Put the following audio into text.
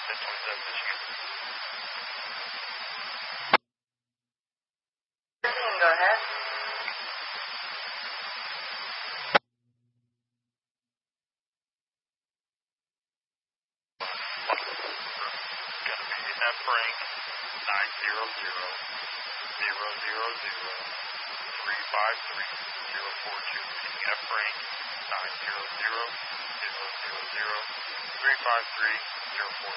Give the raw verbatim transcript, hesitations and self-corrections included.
ten twenty-seven, Michigan. Go ahead. Gonna be F rank nine zero zero zero zero zero three five three zero four two. F rank nine zero zero zero zero zero three five three zero four.